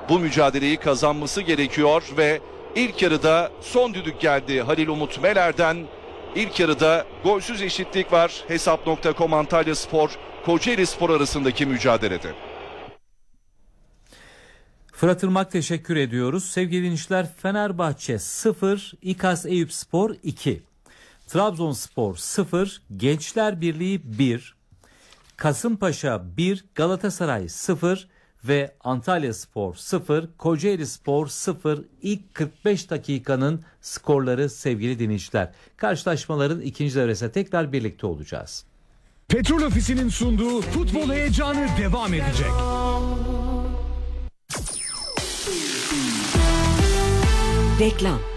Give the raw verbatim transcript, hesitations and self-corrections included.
bu mücadeleyi kazanması gerekiyor ve ilk yarıda son düdük geldi Halil Umut Meler'den. İlk yarıda golsüz eşitlik var. Hesap nokta com Antalyaspor, Kocaelispor arasındaki mücadelede. Fırat Irmak teşekkür ediyoruz. Sevgili dinleyiciler, Fenerbahçe sıfır, İKAS Eyüpspor iki, Trabzonspor sıfır, Gençler Birliği bir, Kasımpaşa bir, Galatasaray sıfır ve Antalyaspor sıfır, Kocaelispor sıfır. İlk kırk beş dakikanın skorları sevgili dinleyiciler. Karşılaşmaların ikinci devresine tekrar birlikte olacağız. Petrol Ofisi'nin sunduğu futbol heyecanı devam edecek. Reklam.